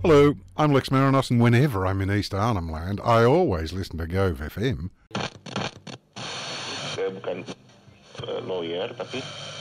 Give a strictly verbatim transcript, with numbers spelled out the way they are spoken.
Hello, I'm Lex Marinos, and whenever I'm in East Arnhem Land, I always listen to Gove F M. Saya bukan uh, lawyer, tapi